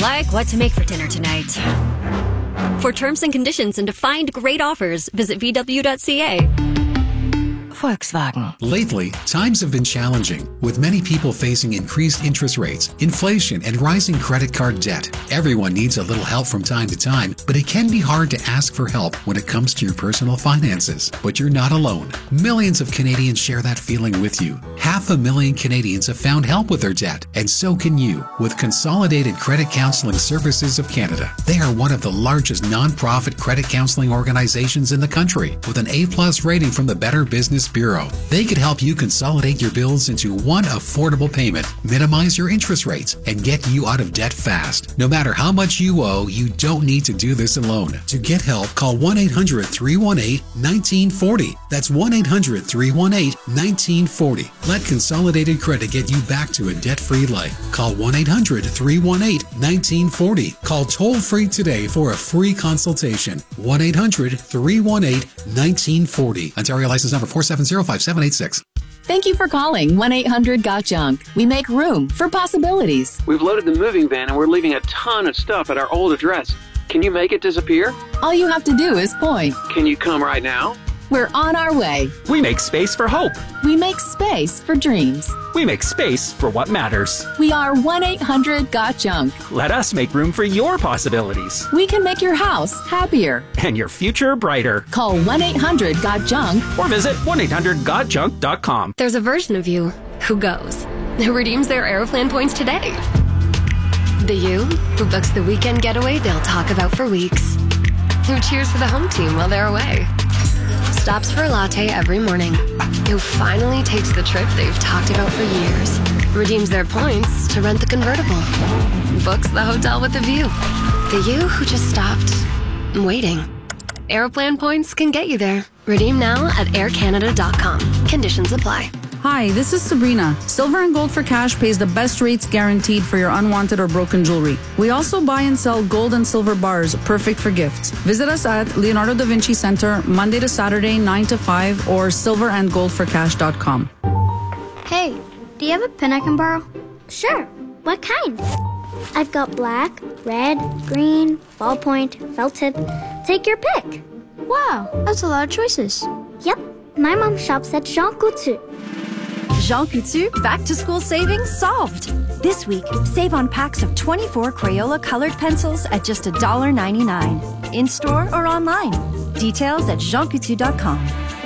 Like what to make for dinner tonight. For terms and conditions and to find great offers, visit VW.ca. Volkswagen. Lately, times have been challenging, with many people facing increased interest rates, inflation, and rising credit card debt. Everyone needs a little help from time to time, but it can be hard to ask for help when it comes to your personal finances. But you're not alone. Millions of Canadians share that feeling with you. 500,000 Canadians have found help with their debt, and so can you with Consolidated Credit Counseling Services of Canada. They are one of the largest non-profit credit counseling organizations in the country, with an A+ rating from the Better Business Bureau. They could help you consolidate your bills into one affordable payment, minimize your interest rates, and get you out of debt fast. No matter how much you owe, you don't need to do this alone. To get help, call 1-800-318-1940. That's 1-800-318-1940. Let Consolidated Credit get you back to a debt-free life. Call 1-800-318-1940. Call toll-free today for a free consultation. 1-800-318-1940. Ontario license number 4705786. Thank you for calling 1-800-GOT-JUNK. We make room for possibilities. We've loaded the moving van and we're leaving a ton of stuff at our old address. Can you make it disappear? All you have to do is point. Can you come right now? We're on our way. We make space for hope. We make space for dreams. We make space for what matters. We are 1-800-GOT-JUNK. Let us make room for your possibilities. We can make your house happier. And your future brighter. Call 1-800-GOT-JUNK. Or visit 1-800-GOT-JUNK.com. There's a version of you who goes, who redeems their Aeroplan points today. The you who books the weekend getaway they'll talk about for weeks. Who cheers for the home team while they're away. Stops for a latte every morning. Who finally takes the trip they've talked about for years. Redeems their points to rent the convertible. Books the hotel with the view. The you who just stopped waiting. Aeroplan points can get you there. Redeem now at aircanada.com. Conditions apply. Hi, this is Sabrina. Silver and Gold for Cash pays the best rates guaranteed for your unwanted or broken jewelry. We also buy and sell gold and silver bars, perfect for gifts. Visit us at Leonardo da Vinci Center, Monday to Saturday, 9 to 5, or silverandgoldforcash.com. Hey, do you have a pen I can borrow? Sure. What kind? I've got black, red, green, ballpoint, felt tip. Take your pick. Wow, that's a lot of choices. Yep, my mom shops at Jean Coutu. Jean Coutu back-to-school savings solved. This week, save on packs of 24 Crayola colored pencils at just $1.99. In-store or online. Details at jeancoutu.com.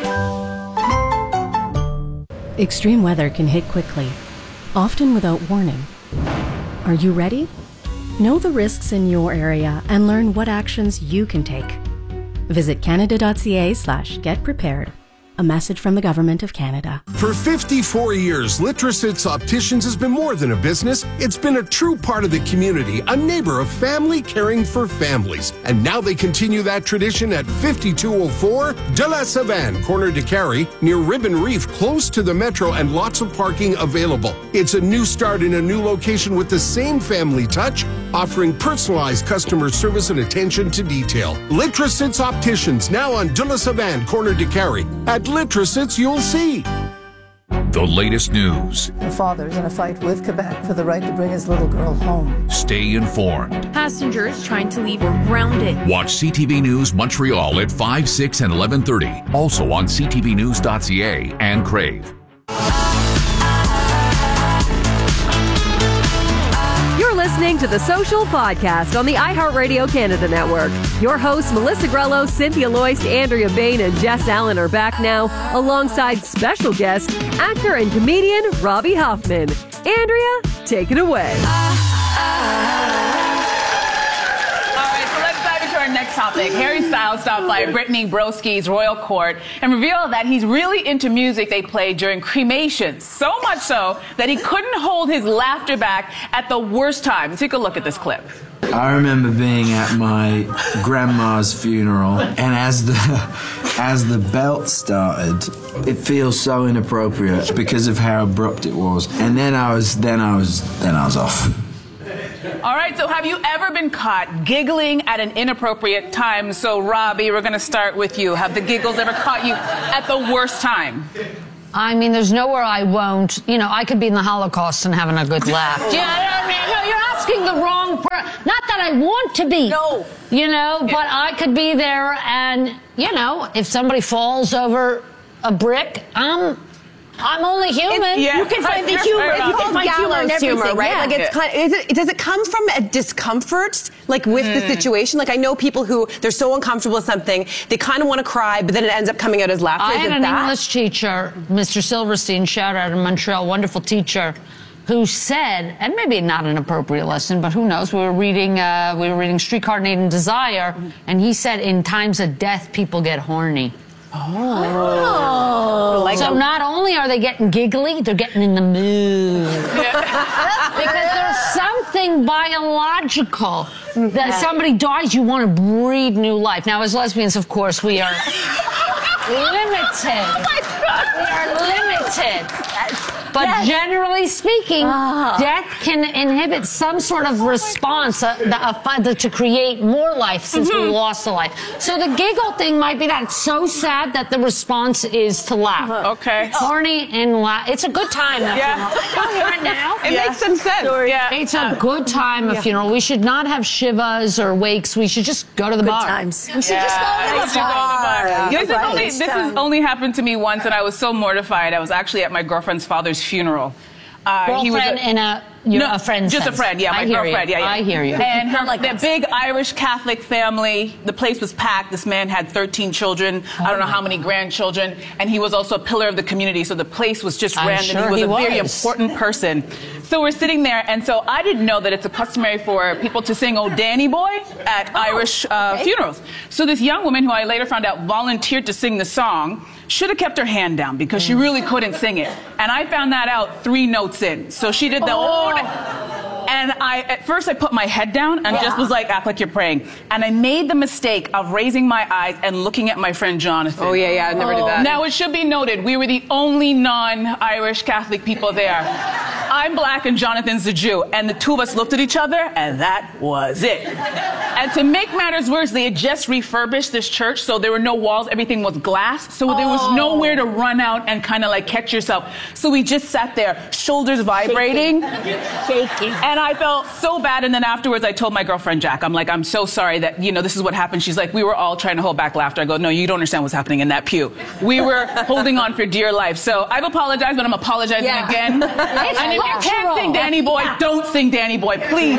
Extreme weather can hit quickly, often without warning. Are you ready? Know the risks in your area and learn what actions you can take. Visit canada.ca/getprepared. A message from the Government of Canada. For 54 years, Litrosits Opticians has been more than a business. It's been a true part of the community, a neighbor of family caring for families. And now they continue that tradition at 5204 de la Savane, corner de Carrie, near Ribbon Reef, close to the metro and lots of parking available. It's a new start in a new location with the same family touch, offering personalized customer service and attention to detail. Litrosits Opticians, now on de la Savane, corner de Carrie. At Litrosits, you'll see. The latest news. The father's in a fight with Quebec for the right to bring his little girl home. Stay informed. Passengers trying to leave were grounded. Watch CTV News Montreal at 5, 6, and 11:30. Also on ctvnews.ca and Crave. You're listening to The Social Podcast on the iHeartRadio Canada Network. Your hosts, Melissa Grello, Cynthia Loyst, Andrea Bain, and Jess Allen are back now, alongside special guest, actor and comedian Robbie Hoffman. Andrea, take it away. Next topic. Harry Styles stopped by Brittany Broski's royal court and revealed that he's really into music they played during cremation. So much so that he couldn't hold his laughter back at the worst time. Take a look at this clip. I remember being at my grandma's funeral, and as the belt started, it feels so inappropriate because of how abrupt it was. And then I was off. All right, so have you ever been caught giggling at an inappropriate time? So, Robbie, we're going to start with you. Have the giggles ever caught you at the worst time? I mean, there's nowhere I won't. You know, I could be in the Holocaust and having a good laugh. Do you know what I mean? No, you're asking the wrong person. Not that I want to be. No. You know, but I could be there and, you know, if somebody falls over a brick, I'm only human. You can find the humor. You can find gallows humor, right? Yeah. Like it's kind of, does it come from a discomfort, like with the situation? Like I know people who they're so uncomfortable with something, they kind of want to cry, but then it ends up coming out as laughter. I had an English teacher, Mr. Silverstein, shout out in Montreal, wonderful teacher, who said, and maybe not an appropriate lesson, but who knows? We were reading Streetcar Named Desire, and he said, in times of death, people get horny. Oh. Like so not only are they getting giggly, they're getting in the mood. Because there's something biological that somebody dies, you want to breathe new life. Now, as lesbians, of course, we are limited. Oh my God. We are limited. But generally speaking, death can inhibit some sort of response to create more life since we lost a life. So the giggle thing might be that it's so sad that the response is to laugh. Okay. Horny and laugh. It's a good time at a funeral. Don't hear it now. It makes some sense. Yeah. It's a good time at funeral. We should not have shivas or wakes. We should just go to the bar. Times. We should just go to the bar. This has only happened to me once, and I was so mortified. I was actually at my girlfriend's father's funeral. He was a friend. Just a friend, yeah, my girlfriend. Yeah. I hear you. And their big Irish Catholic family, the place was packed. This man had 13 children, I don't know how many grandchildren, and he was also a pillar of the community, so the place was just random. Sure he was a very important person. So we're sitting there, and so I didn't know that it's customary for people to sing "Oh Danny Boy" at Irish funerals. So this young woman, who I later found out volunteered to sing the song, should have kept her hand down because she really couldn't sing it. And I found that out 3 notes in. So she did the whole... And at first I put my head down and just was like, act like you're praying. And I made the mistake of raising my eyes and looking at my friend Jonathan. Oh, yeah, I never did that. Now, it should be noted, we were the only non-Irish Catholic people there. I'm black and Jonathan's a Jew. And the two of us looked at each other, and that was it. And to make matters worse, they had just refurbished this church, so there were no walls, everything was glass. So there was nowhere to run out and kind of like catch yourself. So we just sat there, shoulders vibrating. Shaking. And I felt so bad, and then afterwards I told my girlfriend Jack, I'm like, I'm so sorry that, this is what happened. She's like, we were all trying to hold back laughter. I go, no, you don't understand what's happening in that pew. We were holding on for dear life. So I've apologized, but I'm apologizing again. And if you can't sing Danny Boy, don't sing Danny Boy, please.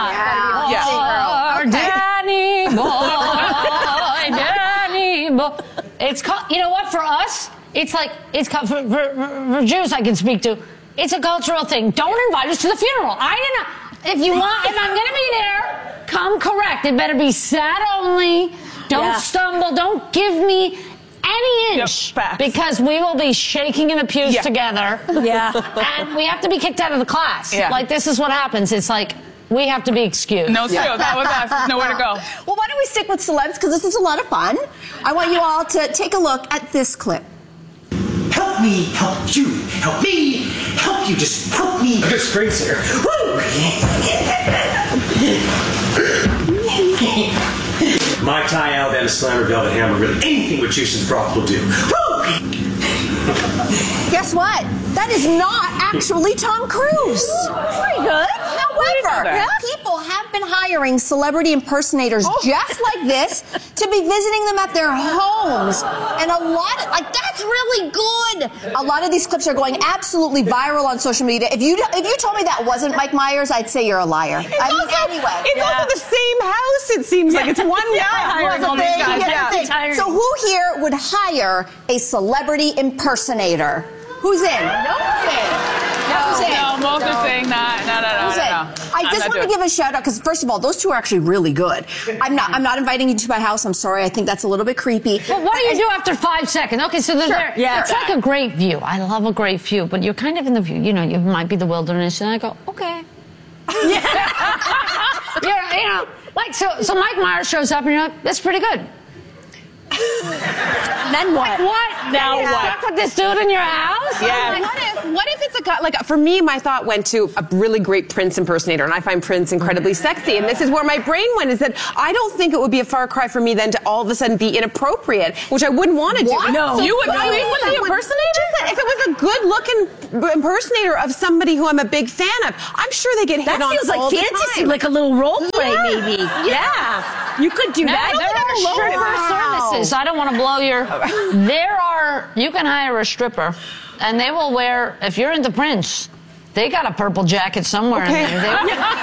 Danny Boy, Danny Boy. It's called, you know what, for us, it's like, it's called, for Jews I can speak to, it's a cultural thing. Don't invite us to the funeral. If I'm gonna be there, come correct. It better be sad only. Don't stumble. Don't give me any inch. Because we will be shaking in the pews together. Yeah. And we have to be kicked out of the class. Yeah. Like, this is what happens. It's like, we have to be excused. No, it's true. That was us. There's nowhere to go. Well, why don't we stick with celebs, because this is a lot of fun. I want you all to take a look at this clip. Help me help you. Help me help you. Just help me. Good screensaver. Woo! My Thai, Alabama Slammer, Velvet Hammer, really anything with juice and broth will do. Woo! Guess what? That is not actually Tom Cruise. Pretty good. However, people have been hiring celebrity impersonators just like this to be visiting them at their homes. And a lot of, that's really good. A lot of these clips are going absolutely viral on social media. If you told me that wasn't Mike Myers, I'd say you're a liar. It's also the same house, it seems like. It's one guy hiring all these guys. So who here would hire a celebrity impersonator? Who's in? No one's in. No, most are saying no. I just want to give a shout out because first of all, those two are actually really good. I'm not inviting you to my house. I'm sorry. I think that's a little bit creepy. But what do you do after 5 seconds? Okay, so there. Yeah, it's like a great view. I love a great view, but you're kind of in the view. You might be the wilderness, and I go, okay. So Mike Myers shows up, and you're like, that's pretty good. Then what? What? Now You're what? stuck with this dude in your house? Yeah. What if it's a guy, like, for me, my thought went to a really great Prince impersonator, and I find Prince incredibly sexy, and this is where my brain went, is that I don't think it would be a far cry for me then to all of a sudden be inappropriate, which I wouldn't want to do. What? No. So You would sleep with the impersonator? If it was a good-looking impersonator of somebody who I'm a big fan of, I'm sure they get hit That on feels like all the fantasy, time. like a little role play, Yeah. maybe. Yeah. You could do No, that. there are stripper services. I don't want to blow your. You can hire a stripper, and they will wear. If you're into Prince, they got a purple jacket somewhere in there.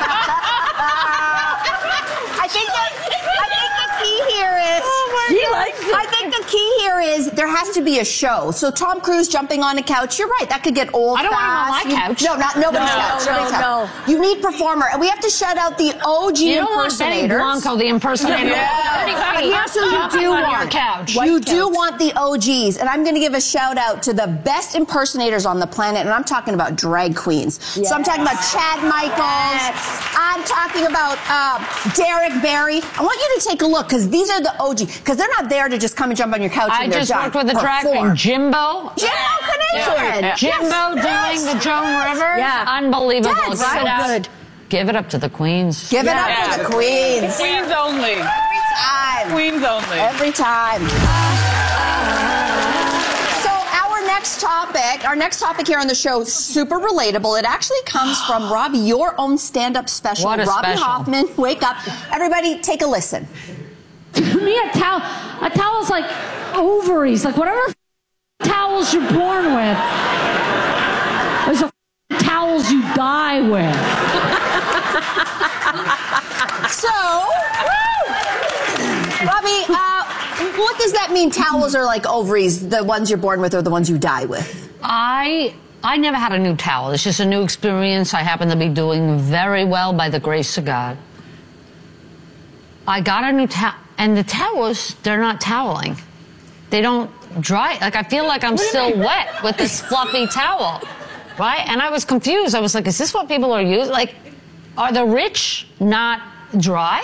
I think the key here is. I think the key here is there has to be a show. So Tom Cruise jumping on a couch, you're right, that could get old. I don't want him on my couch. No, not nobody's couch. Nobody's couch. You need performer, and we have to shout out the OG You don't want Benny impersonators. Blanco, the impersonator. But here's who you do want. You do want the OGs, and I'm going to give a shout out to the best impersonators on the planet, and I'm talking about drag queens. So I'm talking about Chad Michaels. I'm talking about Derek Barry. I want you to take a look, because these are the OG, because they're not there to just come and jump on your couch I and they're just done. worked with a drag queen, Jimbo. Jimbo Connection. Jimbo doing the Joan Rivers. Yeah. Unbelievable. That's Give it so up. good. Give it up to the queens. Give it up to the queens. Queens only. Every time. Queens only. Every time. So our next topic here on the show, super relatable. It actually comes from Robbie, your own stand-up special. What a Robbie special. Hoffman, wake up. Everybody, take a listen. To me, a towel's like ovaries, like whatever towels you're born with, there's a towels you die with. So, Robbie, what does that mean? Towels are like ovaries, the ones you're born with or the ones you die with? I never had a new towel. It's just a new experience. I happen to be doing very well by the grace of God. I got a new towel, and the towels, they're not toweling. They don't dry. Like, I feel like I'm still wet with this fluffy towel, right? And I was confused. I was like, is this what people are using? Like, are the rich not dry?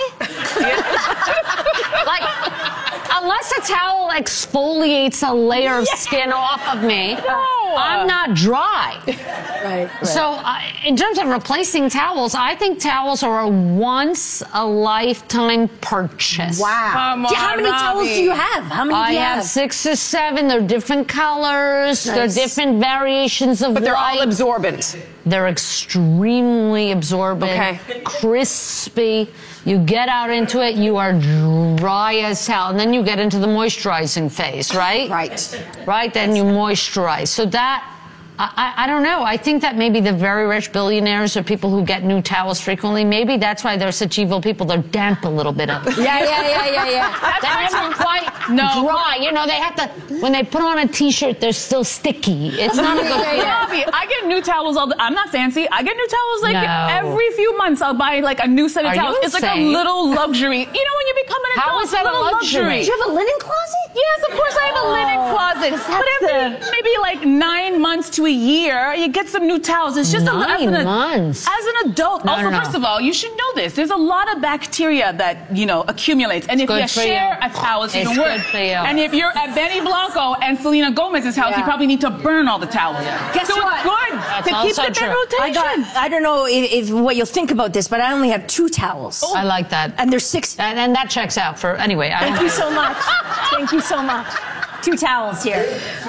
Like, unless a towel exfoliates a layer of skin off of me, I'm not dry. Right. So, in terms of replacing towels, I think towels are a once-a-lifetime purchase. Wow. Come on, How many towels do you have? How many do you I have 6 or 7. They're different colors. Nice. They're different variations of But they're white. all absorbent. They're extremely absorbent, Okay. crispy. You get out into it, you are dry as hell. And then you get into the moisturizing phase, right? Right. Right, then you moisturize. So that, I don't know. I think that maybe the very rich billionaires or people who get new towels frequently, maybe that's why they're such evil people. They're damp a little bit of it. Yeah. They're never quite dry. You know, they have to, when they put on a t-shirt, they're still sticky. It's not a good feeling. Robbie, I get new towels all the I'm not fancy. I get new towels like No. every few months. I'll buy like a new set of Are towels. you It's like a insane? little luxury. You know, when you become an adult, How is that it's a little luxury? Do you have a linen closet? Yes, of course I have a linen closet. But every maybe like 9 months to a year, you get some new towels. It's just 9 months. As an adult, also, no. first of all, you should know this. There's a lot of bacteria that, you know, accumulates. And if good you for share you. a towel, it's It's even worse. good for you. And if you're at Benny Blanco and Selena Gomez's house, you probably need to burn all the towels. Guess so what? it's good That's to keep also them in true. rotation. I don't know if what you'll think about this, but I only have 2 towels. I like that. And there's 6. And that checks out for, anyway. Thank you so much. Thank you so much. 2 towels here.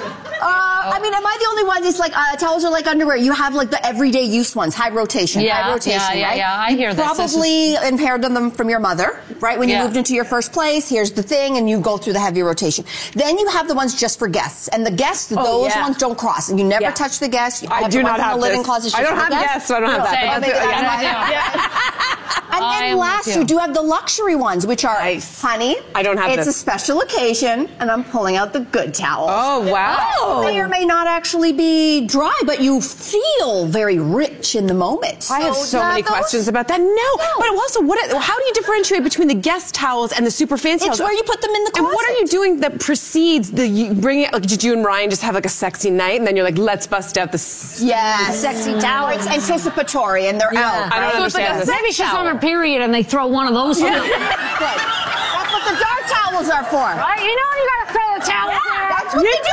I mean, am I the only one that's like, towels are like underwear? You have like the everyday use ones, high rotation, right? Yeah, I hear this. Probably inherited them from your mother, right? When you Yeah. moved into your first place, here's the thing, and you go through the heavy rotation. Then you have the ones just for guests, and the guests, those ones don't cross, and you never touch the guests. You I have do the not ones in have the living this. closet. I don't have guests, so I don't have that. Same. But that's- I'm with you. And I then am last, with you you. do have the luxury ones, which are, honey, I don't have it's this. a special occasion, and I'm pulling out the good towels. Oh, wow. May or may not actually be dry, but you feel very rich in the moment. I have so many those- questions about that. No. But also, how do you differentiate between the guest towels and the super fancy towels? It's where you put them in the closet. And what are you doing that precedes you bring it? Like, did you and Ryan just have like a sexy night, and then you're like, let's bust out the sexy towel. It's anticipatory, and they're out. I don't right? understand this. Maybe she's on her period and they throw one of those on. Good. That's what the dark towels towels are for. Right? You know you gotta throw the towel there. That's what you do.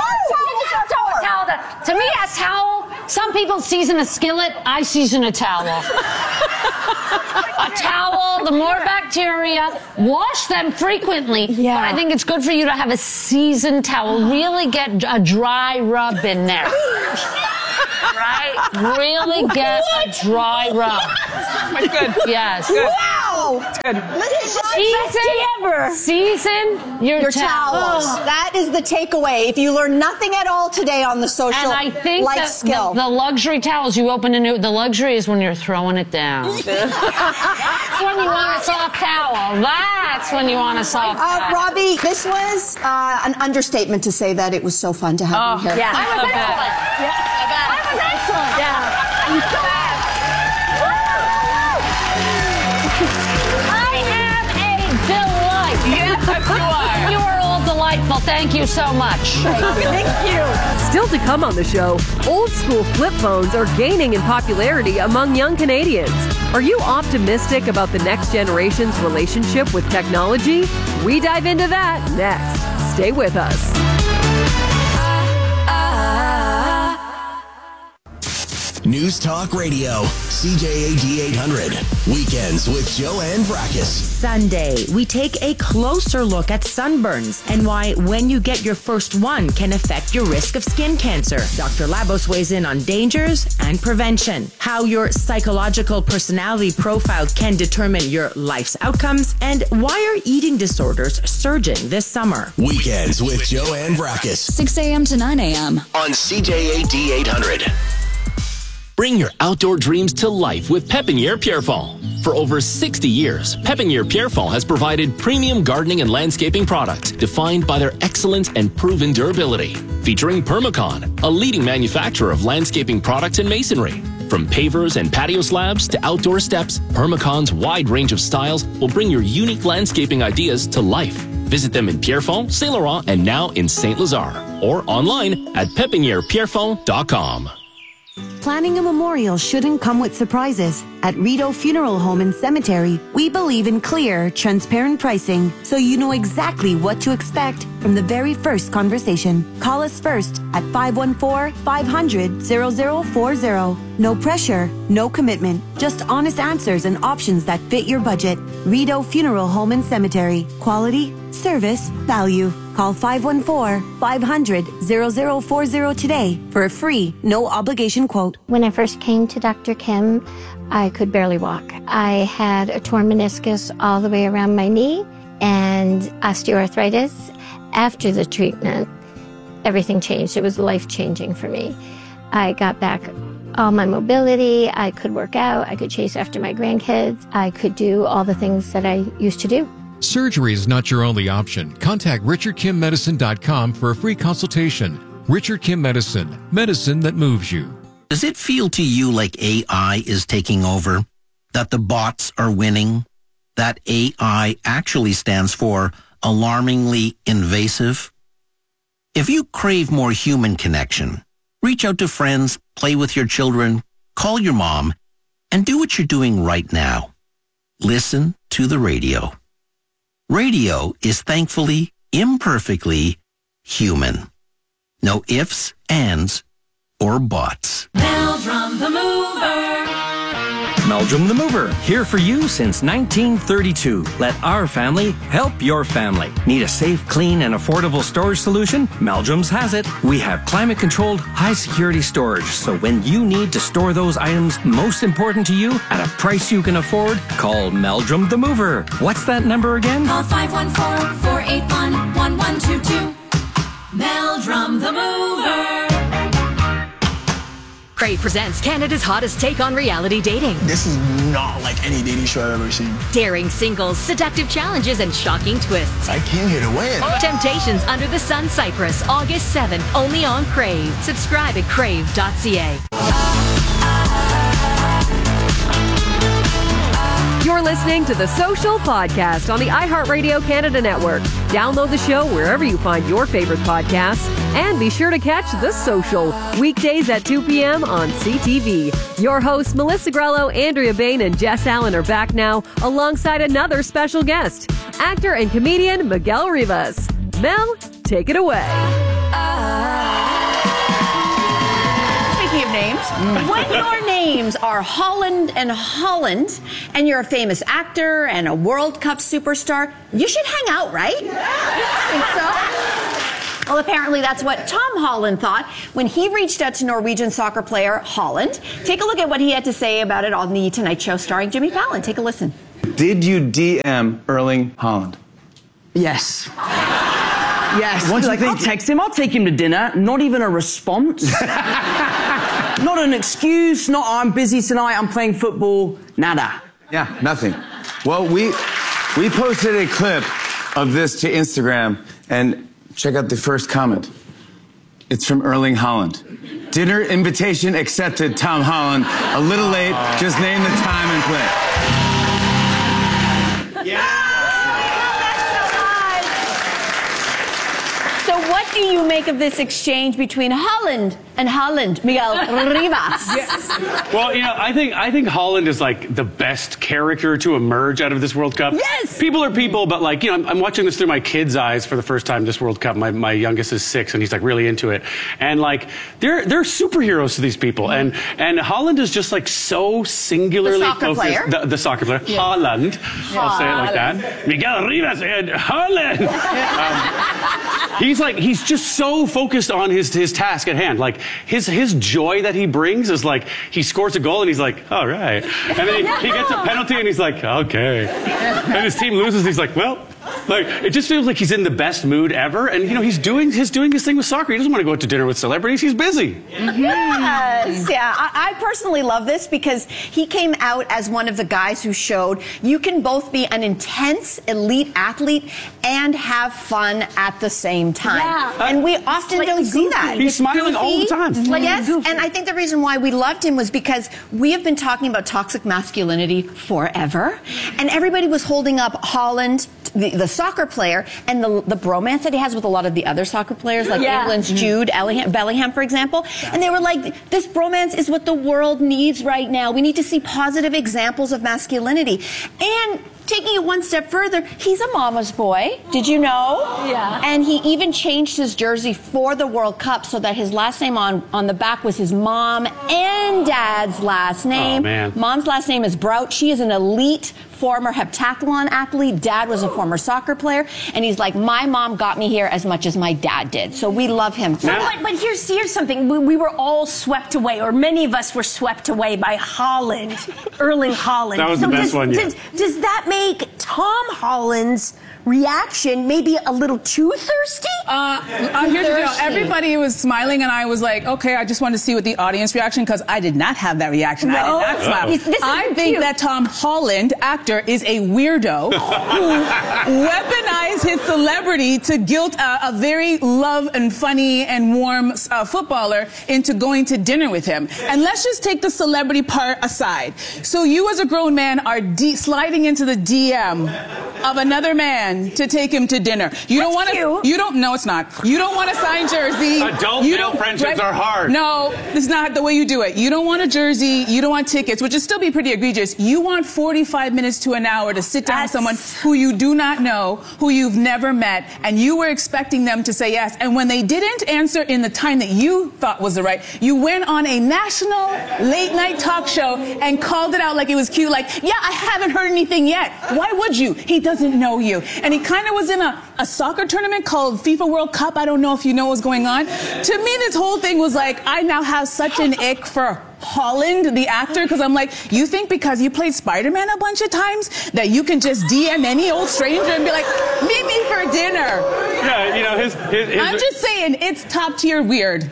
To me, a towel, some people season a skillet, I season a towel. A towel, the more bacteria, wash them frequently. Yeah. But I think it's good for you to have a seasoned towel. Really get a dry rub in there. Right? Really get a dry rub. It's good. Yes. Good. Wow. It's good. Season your towels. That is the takeaway. If you learn nothing at all today on the social and I think life skill. The luxury towels, you open the luxury is when you're throwing it down. That's when you want a soft towel. That's when you want a soft towel. Robbie, this was an understatement to say that it was so fun to have you here. Yeah. I was excellent. Yeah. You are all delightful. Thank you so much. Thank you. Still to come on the show, old school flip phones are gaining in popularity among young Canadians. Are you optimistic about the next generation's relationship with technology? We dive into that next. Stay with us. News Talk Radio, CJAD 800. Weekends with Joanne Vrackus. Sunday, we take a closer look at sunburns and why when you get your first one can affect your risk of skin cancer. Dr. Labos weighs in on dangers and prevention, how your psychological personality profile can determine your life's outcomes, and why are eating disorders surging this summer. Weekends with Joanne Vrackus. 6 a.m. to 9 a.m. on CJAD 800. Bring your outdoor dreams to life with Pepiniere Pierrefonds. For over 60 years, Pepiniere Pierrefonds has provided premium gardening and landscaping products defined by their excellence and proven durability. Featuring Permacon, a leading manufacturer of landscaping products and masonry. From pavers and patio slabs to outdoor steps, Permacon's wide range of styles will bring your unique landscaping ideas to life. Visit them in Pierrefonds, Saint Laurent, and now in Saint Lazare, or online at pepinierepierrefonds.com. Planning a memorial shouldn't come with surprises. At Rideau Funeral Home and Cemetery, we believe in clear, transparent pricing so you know exactly what to expect from the very first conversation. Call us first at 514-500-0040. No pressure, no commitment, just honest answers and options that fit your budget. Rideau Funeral Home and Cemetery. Quality, service, value. Call 514-500-0040 today for a free, no obligation quote. When I first came to Dr. Kim, I could barely walk. I had a torn meniscus all the way around my knee and osteoarthritis. After the treatment, everything changed. It was life-changing for me. I got back all my mobility. I could work out. I could chase after my grandkids. I could do all the things that I used to do. Surgery is not your only option. Contact RichardKimMedicine.com for a free consultation. Richard Kim Medicine, medicine that moves you. Does it feel to you like AI is taking over? That the bots are winning? That AI actually stands for alarmingly invasive? If you crave more human connection, reach out to friends, play with your children, call your mom, and do what you're doing right now. Listen to the radio. Radio is thankfully, imperfectly human. No ifs, ands, or buts. Meldrum the Mover. Meldrum the Mover, here for you since 1932. Let our family help your family. Need a safe, clean, and affordable storage solution? Meldrum's has it. We have climate-controlled, high-security storage, so when you need to store those items most important to you at a price you can afford, call Meldrum the Mover. What's that number again? Call 514-481-1122. Meldrum the Mover. Crave presents Canada's hottest take on reality dating. This is not like any dating show I've ever seen. Daring singles, seductive challenges, and shocking twists. I came here to win. Temptations Under the Sun Cyprus, August 7th, only on Crave. Subscribe at crave.ca. You're You're listening to The Social Podcast on the iHeartRadio Canada Network. Download the show wherever you find your favorite podcasts. And be sure to catch The Social weekdays at 2 p.m. on CTV. Your hosts, Melissa Grello, Andrea Bain, and Jess Allen are back now alongside another special guest, actor and comedian Miguel Rivas. Mel, take it away. Speaking of names, when your names are Holland and Holland, and you're a famous actor and a World Cup superstar, you should hang out, right? Think so? Well, apparently that's what Tom Holland thought when he reached out to Norwegian soccer player Holland. Take a look at what he had to say about it on The Tonight Show starring Jimmy Fallon. Take a listen. Did you DM Erling Haaland? Yes. Yes. I'll text him. I'll take him to dinner. Not even a response. Not an excuse. Not I'm busy tonight. I'm playing football. Nada. Yeah, nothing. Well, we posted a clip of this to Instagram, and check out the first comment. It's from Erling Haaland. Dinner invitation accepted, Tom Holland. A little late. Just name the time and place. So what do you make of this exchange between Holland and Holland, Miguel Rivas? Well, I think Holland is like the best character to emerge out of this World Cup. Yes! People are people, but like, I'm watching this through my kids' eyes for the first time this World Cup. My youngest is 6 and he's like really into it. And like, they're superheroes to these people. And Holland is just like so singularly The soccer focused. player? The soccer player. Yeah. Holland. I'll say it like that. Miguel Rivas and Holland. He's just so focused on his task at hand. Like his joy that he brings is like he scores a goal and he's like, all right. And then he gets a penalty and he's like, okay. And his team loses, he's like, well, like it just feels like he's in the best mood ever. And he's doing his thing with soccer. He doesn't want to go out to dinner with celebrities. He's busy. Yes, yeah. I personally love this because he came out as one of the guys who showed you can both be an intense elite athlete and have fun at the same time. Yeah. And we often don't see that. He's smiling all the time. Yes, and I think the reason why we loved him was because we have been talking about toxic masculinity forever, and everybody was holding up Holland, the soccer player, and the bromance that he has with a lot of the other soccer players, like England's Jude Bellingham, for example. And they were like, this bromance is what the world needs right now. We need to see positive examples of masculinity. And taking it one step further, he's a mama's boy. Did you know? Yeah. And he even changed his jersey for the World Cup so that his last name on the back was his mom and dad's last name. Oh, man. Mom's last name is Brout. She is an elite former heptathlon athlete. Dad was a former soccer player. And he's like, my mom got me here as much as my dad did. So we love him. But here's something. We were all swept away, or many of us were swept away by Holland, Erling Haaland. That was the best one yet. Does that make Tom Holland's reaction maybe a little too thirsty? Here's the deal. Everybody was smiling, and I was like, okay, I just wanted to see what the audience reaction, because I did not have that reaction. No. I did not smile. I think that Tom Holland, actor, is a weirdo who weaponized his celebrity to guilt a very love and funny and warm footballer into going to dinner with him. And let's just take the celebrity part aside. So you as a grown man are sliding into the DM of another man to take him to dinner. You don't want to. You don't. No, it's not. You don't want a signed jersey. Adult male friendships are hard. No, it's not the way you do it. You don't want a jersey. You don't want tickets, which would still be pretty egregious. You want 45 minutes to an hour to sit down with someone who you do not know, who you've never met, and you were expecting them to say yes. And when they didn't answer in the time that you thought was the right, you went on a national late night talk show and called it out like it was cute. Like, yeah, I haven't heard anything yet. Why would you? He doesn't know you. And he kind of was in a soccer tournament called FIFA World Cup. I don't know if you know what's going on. To me, this whole thing was like, I now have such an ick for Holland, the actor, because I'm like, you think because you played Spider-Man a bunch of times that you can just DM any old stranger and be like, meet me for dinner? Yeah, his I'm just saying, it's top tier weird.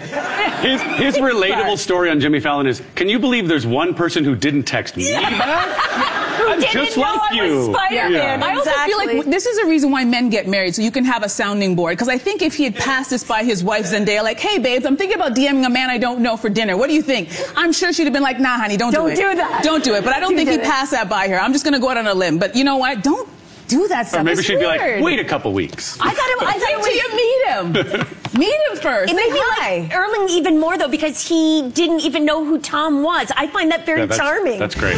His relatable story on Jimmy Fallon is, can you believe there's one person who didn't text me back? just like you. Yeah. I also feel like this is a reason why men get married, so you can have a sounding board. Because I think if he had passed this by his wife Zendaya, like, hey, babes, I'm thinking about DMing a man I don't know for dinner. What do you think? I'm sure she'd have been like, nah, honey, don't do it. Don't do that. Don't do it. But I don't think he passed that by her. I'm just going to go out on a limb. But you know what? Don't do that stuff. Or maybe it's she'd weird. be like, wait a couple weeks. I thought Until you meet him. Meet him first. It made me like Erling even more, though, because he didn't even know who Tom was. I find that very charming. That's great.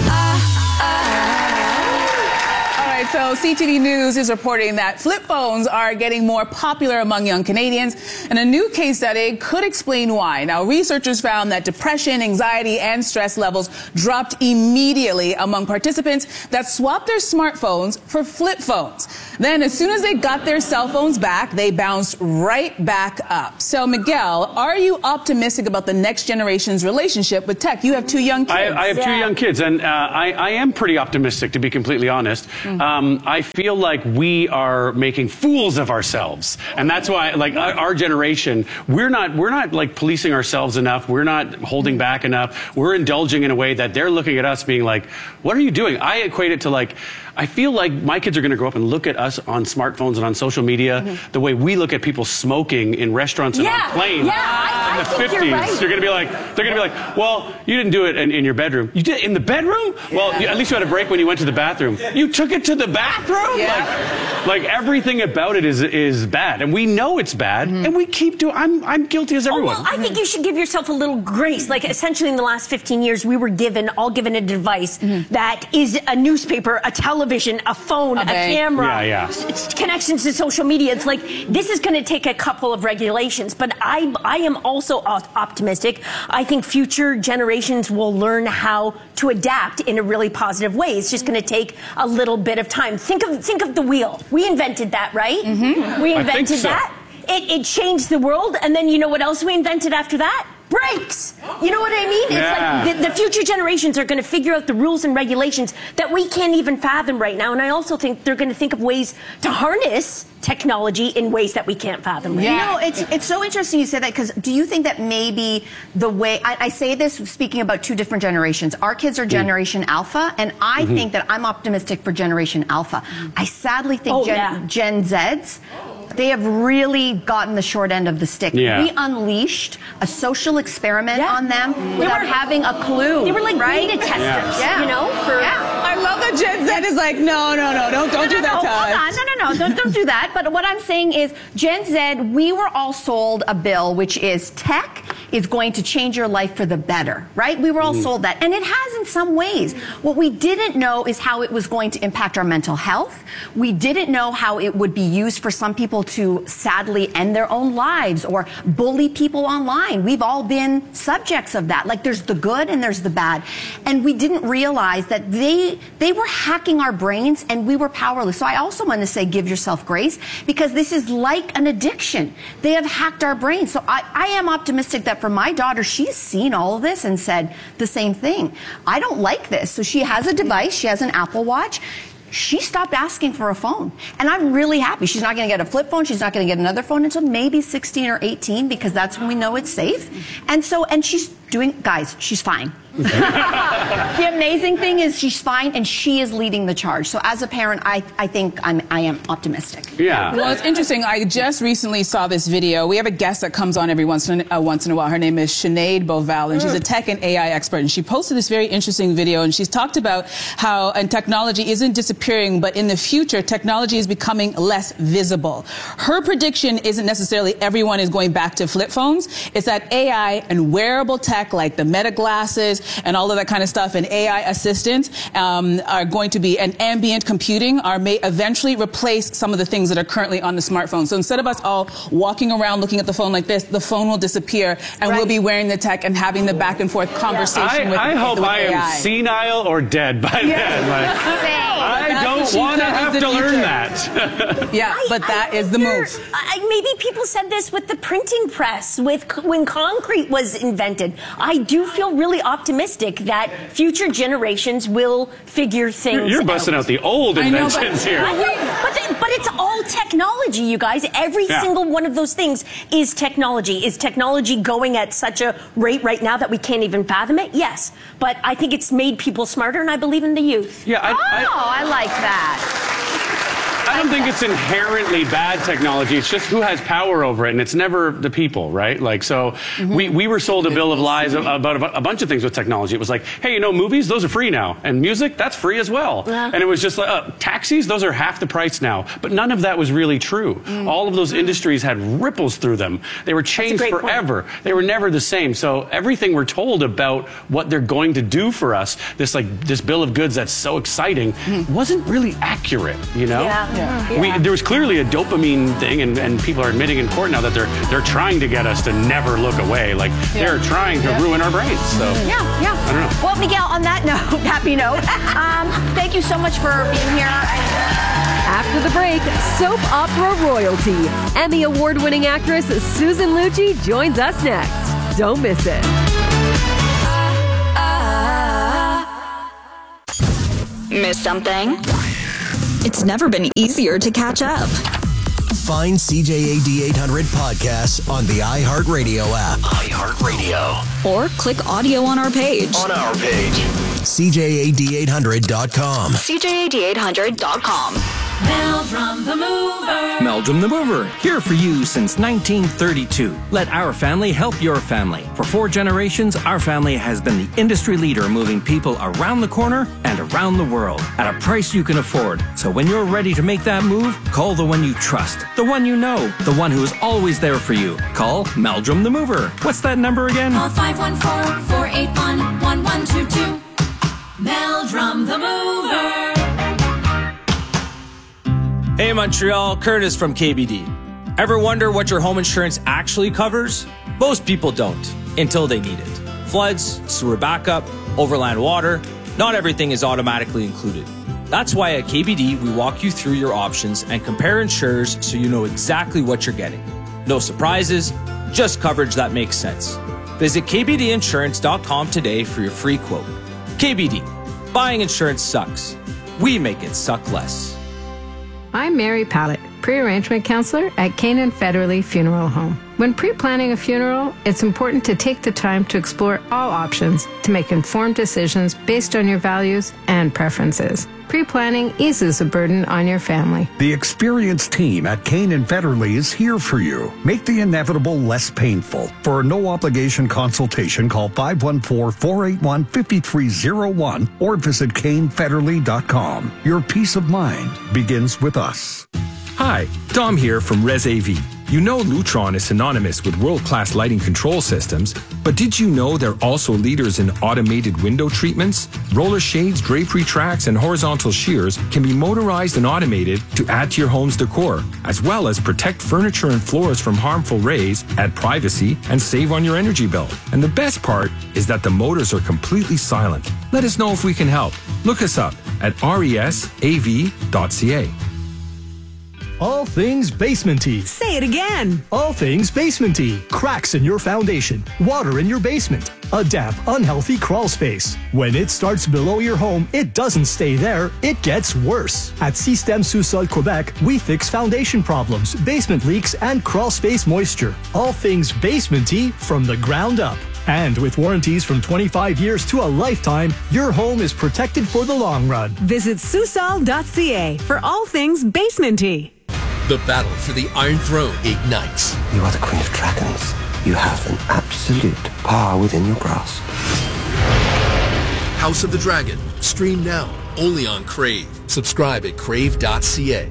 All right, so CTV News is reporting that flip phones are getting more popular among young Canadians, and a new case study could explain why. Now, researchers found that depression, anxiety, and stress levels dropped immediately among participants that swapped their smartphones for flip phones. Then, as soon as they got their cell phones back, they bounced right back up. So, Miguel, are you optimistic about the next generation's relationship with tech? You have two young kids. I have two young kids, and I am pretty optimistic, to be completely honest. I feel like we are making fools of ourselves, and that's why, like, our generation, we're not like policing ourselves enough. We're not holding back enough. We're indulging in a way that they're looking at us being like, what are you doing? I equate it to, like, I feel like my kids are going to grow up and look at us on smartphones and on social media the way we look at people smoking in restaurants and on planes in the 50s. You're going to be like, they're going to be like, well, you didn't do it in your bedroom. You did it in the bedroom? Well, at least you had a break when you went to the bathroom. You took it to the bathroom? Like everything about it is bad, and we know it's bad, and we keep doing. I'm guilty as everyone. Well, I think you should give yourself a little grace. Like, essentially, in the last 15 years, we were all given a device that is a newspaper, a television, a phone, a camera, connections to social media. It's like, this is going to take a couple of regulations, but I am also optimistic. I think future generations will learn how to adapt in a really positive way. It's just going to take a little bit of time. Think of the wheel. We invented that, right? We invented that. It changed the world, and then you know what else we invented after that? Brakes. You know what I mean? It's like the future generations are going to figure out the rules and regulations that we can't even fathom right now. And I also think they're going to think of ways to harness technology in ways that we can't fathom. You know, it's so interesting you say that, because do you think that maybe the way, I say this speaking about two different generations. Our kids are Generation Alpha, and I think that I'm optimistic for Generation Alpha. I sadly think Gen Zs, they have really gotten the short end of the stick. We unleashed a social experiment on them without having a clue. They were like beta testers, you know? I love that Gen Z is like, no, don't do that to us. Don't do that. But what I'm saying is, Gen Z, we were all sold a bill, which is tech is going to change your life for the better, right? We were all sold that. And it has in some ways. What we didn't know is how it was going to impact our mental health. We didn't know how it would be used for some people to sadly end their own lives or bully people online. We've all been subjects of that. Like, there's the good and there's the bad. And we didn't realize that they were hacking our brains and we were powerless. So I also want to say, give yourself grace, because this is like an addiction. They have hacked our brains. So I am optimistic that for my daughter, she's seen all of this and said the same thing. I don't like this. So she has a device. She has an Apple Watch. She stopped asking for a phone. And I'm really happy. She's not going to get a flip phone. She's not going to get another phone until maybe 16 or 18, because that's when we know it's safe. And she's doing, guys, she's fine. The amazing thing is she's fine, and she is leading the charge. So as a parent, I think I am optimistic. Well, it's interesting. I just recently saw this video. We have a guest that comes on every once in a while. Her name is Sinead Boval, and she's a tech and AI expert. And she posted this very interesting video, and she's talked about how technology isn't disappearing, but in the future, technology is becoming less visible. Her prediction isn't necessarily everyone is going back to flip phones. It's that AI and wearable tech like the Meta glasses and all of that kind of stuff, and AI assistants are going to be, and ambient computing may eventually replace some of the things that are currently on the smartphone. So instead of us all walking around looking at the phone like this, the phone will disappear, and we'll be wearing the tech and having the back and forth conversation with I hope I AI. am senile or dead by then. Like, I don't want to have to learn that. But that is the move. Maybe people said this with the printing press, when concrete was invented. I do feel really optimistic that future generations will figure things out. You're busting out the old inventions here. But it's all technology, you guys. Every single one of those things is technology. Is technology going at such a rate right now that we can't even fathom it? Yes. But I think it's made people smarter, and I believe in the youth. Yeah, I like that. I don't think it's inherently bad technology. It's just who has power over it, and it's never the people, right? Like, so we were sold a bill of lies about a bunch of things with technology. It was like, hey, you know, movies, those are free now. And music, that's free as well. And it was just like, taxis, those are half the price now. But none of that was really true. All of those industries had ripples through them. They were changed forever. They were never the same. So everything we're told about what they're going to do for us, this bill of goods that's so exciting, wasn't really accurate, you know? There was clearly a dopamine thing, and people are admitting in court now that they're trying to get us to never look away. Like, they're trying to ruin our brains. So I don't know. Well, Miguel, on that note, happy note, thank you so much for being here. After the break, soap opera royalty. Emmy award-winning actress Susan Lucci joins us next. Don't miss it. Miss something? It's never been easier to catch up. Find CJAD 800 podcasts on the iHeartRadio app. iHeartRadio. Or click audio on our page. On our page. CJAD800.com. CJAD800.com. Meldrum the Mover. Meldrum the Mover, here for you since 1932. Let our family help your family. For 4 generations, our family has been the industry leader moving people around the corner and around the world at a price you can afford. So when you're ready to make that move, call the one you trust, the one you know, the one who is always there for you. Call Meldrum the Mover. What's that number again? Call 514-481-1122. Meldrum the Mover. Hey Montreal, Curtis from KBD. Ever wonder what your home insurance actually covers? Most people don't, until they need it. Floods, sewer backup, overland water, not everything is automatically included. That's why at KBD we walk you through your options and compare insurers so you know exactly what you're getting. No surprises, just coverage that makes sense. Visit kbdinsurance.com today for your free quote. KBD, buying insurance sucks. We make it suck less. I'm Mary Pallett, pre-arrangement counselor at Canaan Federally Funeral Home. When pre-planning a funeral, it's important to take the time to explore all options to make informed decisions based on your values and preferences. Pre-planning eases the burden on your family. The experienced team at Canaan Federally is here for you. Make the inevitable less painful. For a no-obligation consultation, call 514-481-5301 or visit canefederally.com. Your peace of mind begins with us. Hi, Dom here from Res AV. You know Lutron is synonymous with world-class lighting control systems, but did you know they're also leaders in automated window treatments? Roller shades, drapery tracks, and horizontal shears can be motorized and automated to add to your home's decor, as well as protect furniture and floors from harmful rays, add privacy, and save on your energy bill. And the best part is that the motors are completely silent. Let us know if we can help. Look us up at resav.ca. All things basementy. Say it again. All things basementy. Cracks in your foundation. Water in your basement. A damp, unhealthy crawl space. When it starts below your home, it doesn't stay there. It gets worse. At Système Sous-Sol Quebec, we fix foundation problems, basement leaks, and crawl space moisture. All things basementy from the ground up. And with warranties from 25 years to a lifetime, your home is protected for the long run. Visit Sousol.ca for all things basementy. The battle for the Iron Throne ignites. You are the Queen of Dragons. You have an absolute power within your grasp. House of the Dragon. Stream now, only on Crave. Subscribe at crave.ca.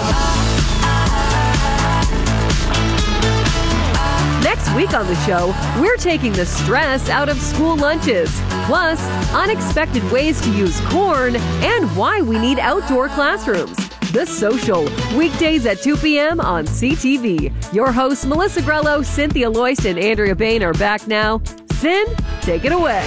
Next week on the show, we're taking the stress out of school lunches. Plus, unexpected ways to use corn and why we need outdoor classrooms. The Social, weekdays at 2 p.m. on CTV. Your hosts, Melissa Grello, Cynthia Loist, and Andrea Bain are back now. Sin, take it away.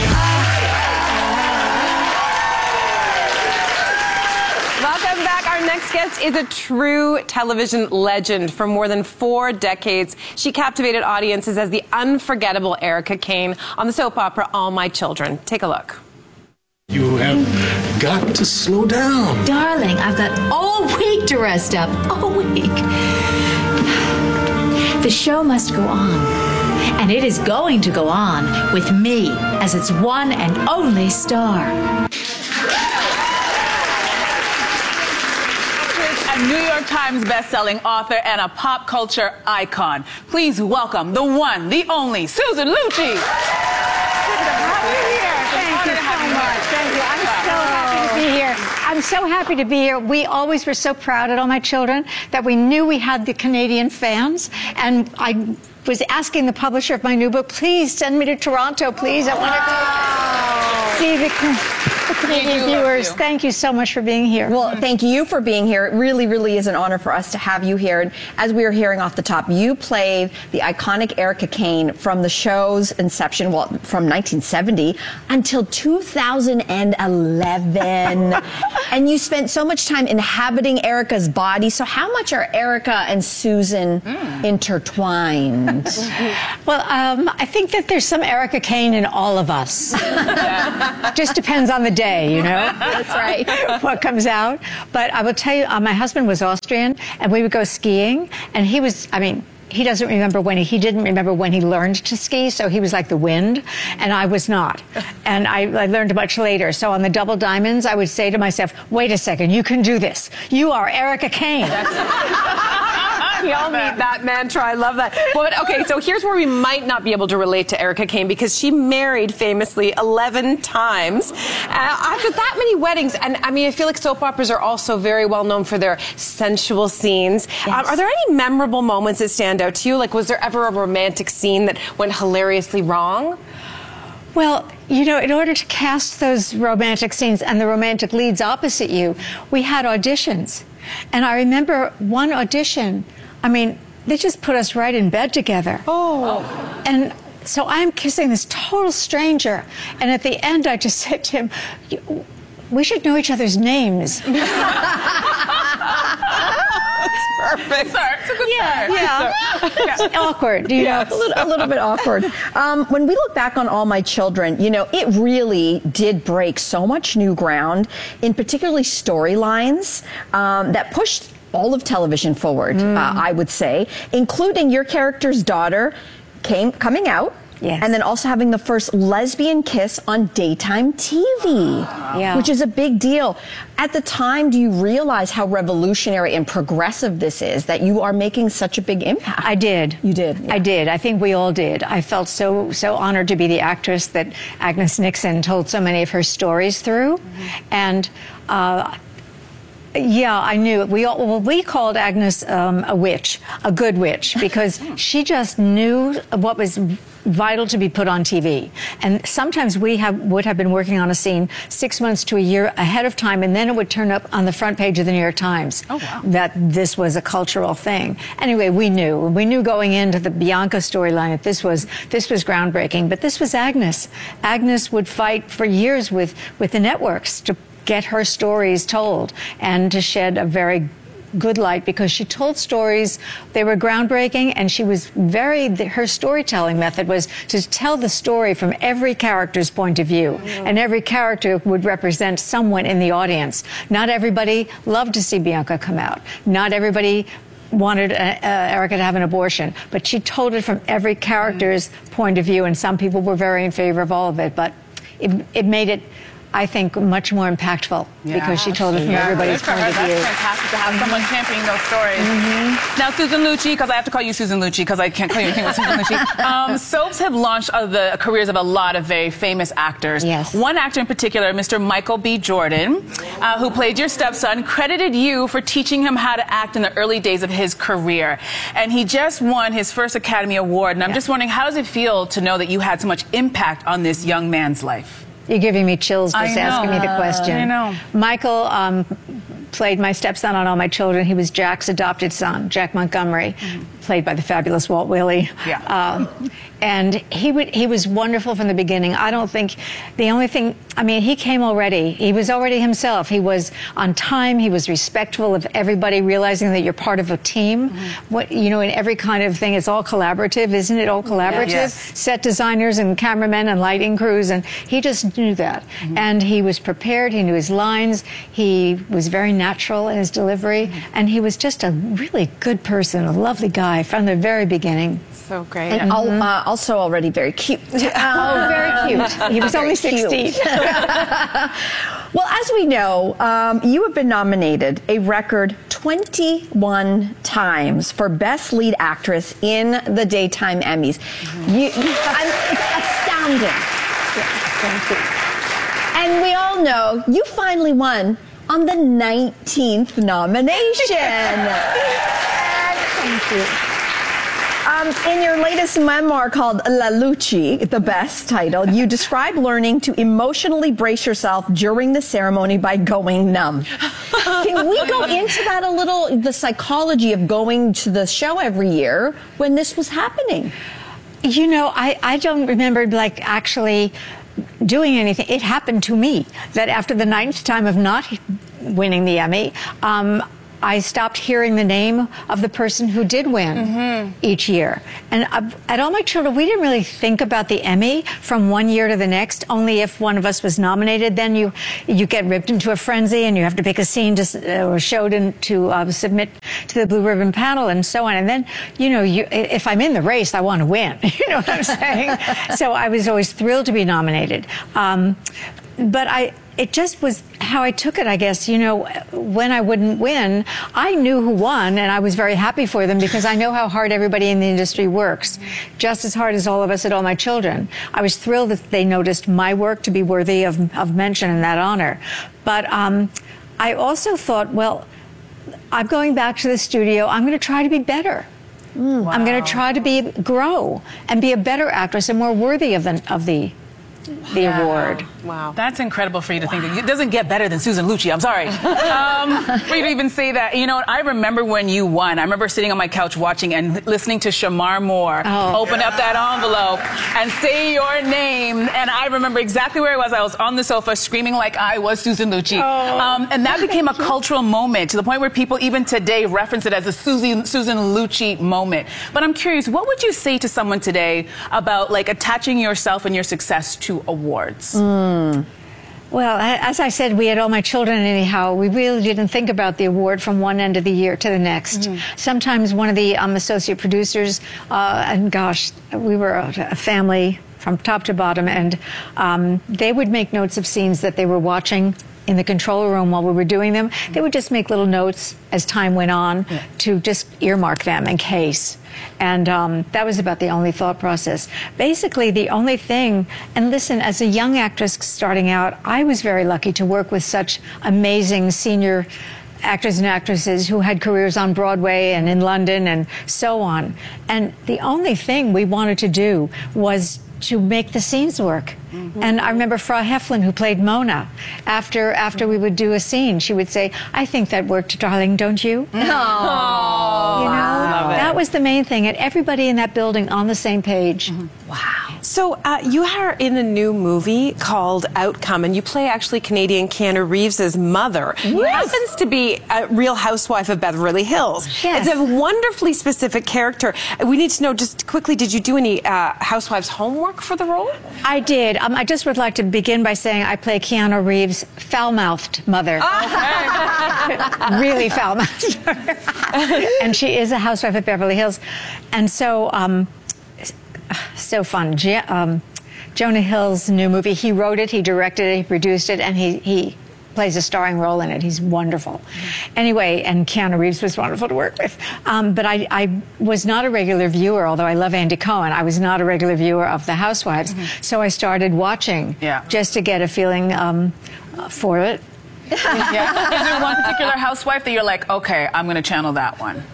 Welcome back. Our next guest is a true television legend. For more than 4 decades, she captivated audiences as the unforgettable Erica Kane on the soap opera All My Children. Take a look. You have got to slow down. Darling, I've got all week to rest up. All week. The show must go on. And it is going to go on with me as its one and only star. A New York Times best-selling author and a pop culture icon. Please welcome the one, the only, Susan Lucci. Thank you so much. Thank you. I'm so happy to be here. I'm so happy to be here. We always were so proud at all my children that we knew we had the Canadian fans, and I was asking the publisher of my new book, please send me to Toronto, please. I want to see the Canadian viewers. Thank you so much for being here. Well, thank you for being here. It really, really is an honor for us to have you here. And as we were hearing off the top, you played the iconic Erica Kane from the show's inception, well, from 1970 until 2011. And you spent so much time inhabiting Erica's body. So how much are Erica and Susan intertwined? Well, I think that there's some Erica Kane in all of us. Just depends on the day, you know? That's right. What comes out. But I will tell you, my husband was Austrian, and we would go skiing, and he was, I mean, he doesn't remember when he didn't remember when he learned to ski, so he was like the wind, and I was not. And I learned much later. So on the double diamonds, I would say to myself, wait a second, you can do this. You are Erica Kane. We all need that mantra. I love that. But okay, so here's where we might not be able to relate to Erica Kane, because she married famously 11 times after that many weddings. And I mean, I feel like soap operas are also very well known for their sensual scenes. Yes. Are there any memorable moments that stand out to you? Like, was there ever a romantic scene that went hilariously wrong? Well, you know, in order to cast those romantic scenes and the romantic leads opposite you, we had auditions. And I remember one audition, I mean, they just put us right in bed together. Oh. And so I'm kissing this total stranger. And at the end, I just said to him, we should know each other's names. Perfect. It's a good Yeah. It's awkward, you know. A little bit awkward. When we look back on All My Children, you know, it really did break so much new ground, in particularly storylines that pushed all of television forward, I would say, including your character's daughter coming out. Yes. And then also having the first lesbian kiss on daytime TV, which is a big deal. At the time, do you realize how revolutionary and progressive this is, that you are making such a big impact? I did. You did? Yeah. I did. I think we all did. I felt so honored to be the actress that Agnes Nixon told so many of her stories through. And yeah, I knew it. We called Agnes a witch, a good witch, because she just knew what was vital to be put on TV. And sometimes we would have been working on a scene 6 months to a year ahead of time, and then it would turn up on the front page of the New York Times that this was a cultural thing. Anyway, we knew going into the Bianca storyline that this was groundbreaking. But this was Agnes. Agnes would fight for years with the networks to get her stories told and to shed a very good light, because she told stories, they were groundbreaking, and she was her storytelling method was to tell the story from every character's point of view, and every character would represent someone in the audience. Not everybody loved to see Bianca come out. Not everybody wanted Erica to have an abortion, but she told it from every character's point of view, and some people were very in favor of all of it, but it made it, I think, much more impactful because she told it from everybody's point of view. That's fantastic to have someone championing those stories. Now, Susan Lucci, because I have to call you Susan Lucci because I can't call you anything but Susan Lucci. Soaps have launched the careers of a lot of very famous actors. Yes. One actor in particular, Mr. Michael B. Jordan, who played your stepson, credited you for teaching him how to act in the early days of his career. And he just won his first Academy Award. And I'm just wondering, how does it feel to know that you had so much impact on this young man's life? You're giving me chills just asking me the question. I know. Michael played my stepson on All My Children. He was Jack's adopted son, Jack Montgomery, played by the fabulous Walt Willey. Yeah. And he was wonderful from the beginning. I don't think the only thing, I mean, he came already. He was already himself. He was on time. He was respectful of everybody, realizing that you're part of a team. What, you know, in every kind of thing, it's all collaborative, isn't it? All collaborative. Yes. Set designers and cameramen and lighting crews, and he just knew that. And he was prepared. He knew his lines. He was very natural in his delivery, and he was just a really good person, a lovely guy from the very beginning. So great. And also already very cute. Oh, very cute. He was only 16. Well, as we know, you have been nominated a record 21 times for Best Lead Actress in the Daytime Emmys. It's astounding. Thank you. And we all know you finally won on the 19th nomination. Thank you. In your latest memoir called La Lucci, the best title, you describe learning to emotionally brace yourself during the ceremony by going numb. Can we go into that a little, the psychology of going to the show every year when this was happening? You know, I don't remember, like, actually doing anything. It happened to me that after the 9th time of not winning the Emmy, I stopped hearing the name of the person who did win each year. And at All My Children, we didn't really think about the Emmy from one year to the next. Only if one of us was nominated, then you get ripped into a frenzy and you have to pick a scene or a show to submit to the Blue Ribbon panel and so on. And then, you know, if I'm in the race, I want to win. You know what I'm saying? So I was always thrilled to be nominated. But it just was how I took it, I guess. You know, when I wouldn't win, I knew who won, and I was very happy for them because I know how hard everybody in the industry works, just as hard as all of us at All My Children. I was thrilled that they noticed my work to be worthy of mention and that honor. But I also thought, well, I'm going back to the studio. I'm going to try to be better. Wow. I'm going to try to grow and be a better actress and more worthy of the award. Wow. That's incredible for you to think that it doesn't get better than Susan Lucci. I'm sorry. For you to even say that. You know what? I remember when you won. I remember sitting on my couch watching and listening to Shamar Moore open up that envelope and say your name. And I remember exactly where I was. I was on the sofa screaming like I was Susan Lucci. And that became a cultural moment to the point where people even today reference it as a Susan Lucci moment. But I'm curious, what would you say to someone today about like attaching yourself and your success to awards? Well, as I said, we had All My Children anyhow. We really didn't think about the award from one end of the year to the next. Sometimes one of the associate producers, and gosh, we were a family from top to bottom, and they would make notes of scenes that they were watching in the control room while we were doing them. They would just make little notes as time went on to just earmark them in case. And that was about the only thought process. Basically, the only thing, and listen, as a young actress starting out, I was very lucky to work with such amazing senior actors and actresses who had careers on Broadway and in London and so on. And the only thing we wanted to do was to make the scenes work. And I remember Frau Heflin, who played Mona, after we would do a scene, she would say, "I think that worked, darling, don't you?" You know, that was the main thing, and everybody in that building on the same page. Wow. So you are in a new movie called Outcome, and you play actually Canadian Keanu Reeves' mother, who happens to be a real housewife of Beverly Hills. Yes. It's a wonderfully specific character. We need to know just quickly, did you do any housewives homework for the role? I did. I just would like to begin by saying I play Keanu Reeves' foul-mouthed mother. Really foul-mouthed. And she is a housewife at Beverly Hills. And so, so fun. Jonah Hill's new movie, he wrote it, he directed it, he produced it, and he plays a starring role in it. He's wonderful. Anyway, and Keanu Reeves was wonderful to work with. But I was not a regular viewer, although I love Andy Cohen. I was not a regular viewer of The Housewives. So I started watching just to get a feeling for it. Is there one particular housewife that you're like, okay, I'm going to channel that one?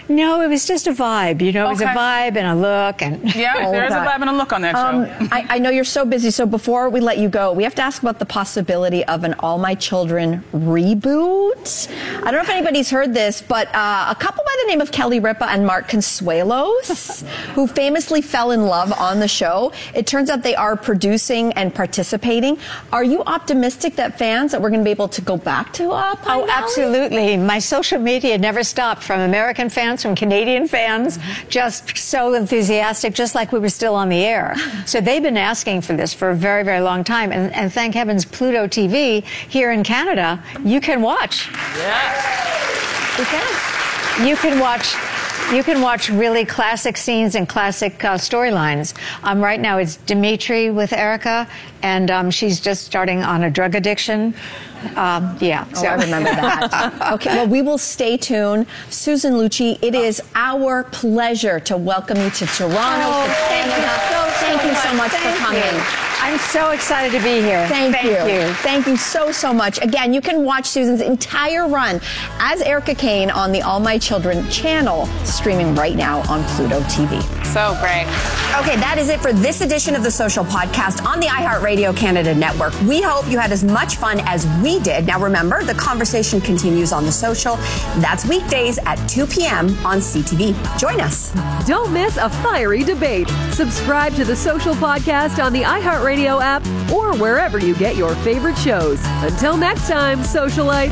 No, it was just a vibe. You know, it was a vibe and a look. And Yeah, there is a vibe and a look on that show. I know you're so busy, so before we let you go, we have to ask about the possibility of an All My Children reboot. I don't know if anybody's heard this, but a couple by the name of Kelly Ripa and Mark Consuelos, who famously fell in love on the show, it turns out they are producing and participating. Are you optimistic that fans, that we're going to be able to go back to Pine Valley? Absolutely. My social media never stopped, from American fans, from Canadian fans, just so enthusiastic, just like we were still on the air. So they've been asking for this for a very, very long time. And thank heavens, Pluto TV here in Canada, you can watch. Yeah. You can. You can watch really classic scenes and classic storylines. Right now it's Dimitri with Erica, and she's just starting on a drug addiction. So I remember that. Okay, well, we will stay tuned. Susan Lucci, it is our pleasure to welcome you to Toronto, to Canada. Thank you so much for coming. I'm so excited to be here. Thank you. Thank you so much. Again, you can watch Susan's entire run as Erica Kane on the All My Children channel, streaming right now on Pluto TV. So great. Okay, that is it for this edition of The Social Podcast on the iHeartRadio Canada Network. We hope you had as much fun as we did. Now remember, the conversation continues on The Social. That's weekdays at 2 p.m. on CTV. Join us. Don't miss a fiery debate. Subscribe to The Social Podcast on the iHeartRadio app or wherever you get your favorite shows. Until next time, socialites.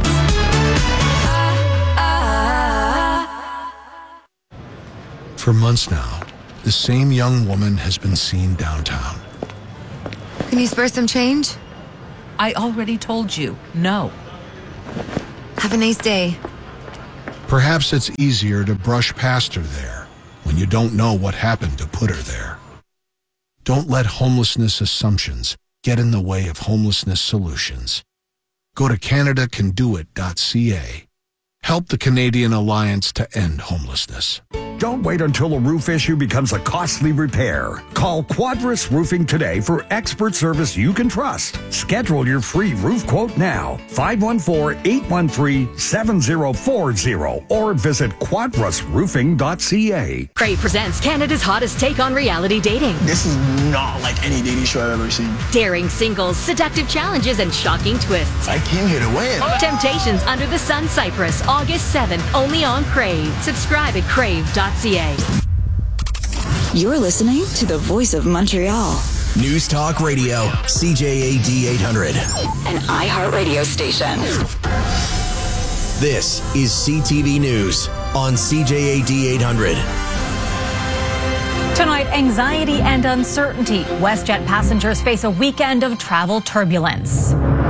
For months now, the same young woman has been seen downtown. Can you spare some change? I already told you, no. Have a nice day. Perhaps it's easier to brush past her there when you don't know what happened to put her there. Don't let homelessness assumptions get in the way of homelessness solutions. Go to CanadaCanDoIt.ca. Help the Canadian Alliance to End Homelessness. Don't wait until a roof issue becomes a costly repair. Call Quadrus Roofing today for expert service you can trust. Schedule your free roof quote now. 514-813-7040 or visit quadrusroofing.ca. Crave presents Canada's hottest take on reality dating. This is not like any dating show I've ever seen. Daring singles, seductive challenges, and shocking twists. I came here to win. Temptations Under the Sun Cyprus, August 7th, only on Crave. Subscribe at crave.ca. You're listening to the Voice of Montreal. News Talk Radio, CJAD 800. An iHeartRadio station. This is CTV News on CJAD 800. Tonight, anxiety and uncertainty. WestJet passengers face a weekend of travel turbulence.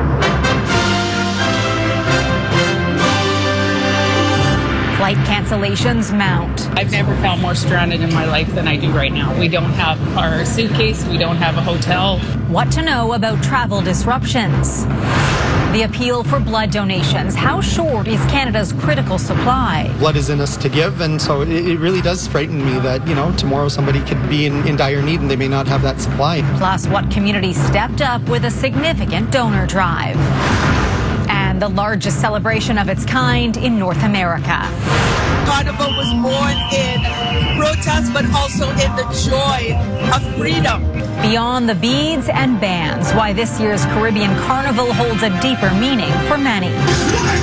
Flight cancellations mount. I've never felt more stranded in my life than I do right now. We don't have our suitcase. We don't have a hotel. What to know about travel disruptions. The appeal for blood donations. How short is Canada's critical supply? Blood is in us to give, and so it really does frighten me that, tomorrow somebody could be in dire need and they may not have that supply. Plus, what communities stepped up with a significant donor drive. And the largest celebration of its kind in North America. Carnival was born in protest, but also in the joy of freedom. Beyond the beads and bands, why this year's Caribbean Carnival holds a deeper meaning for many.